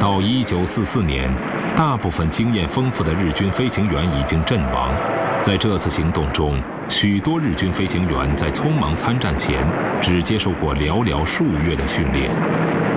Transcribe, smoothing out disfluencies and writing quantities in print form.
到1944年，大部分经验丰富的日军飞行员已经阵亡。在这次行动中，许多日军飞行员在匆忙参战前，只接受过寥寥数月的训练。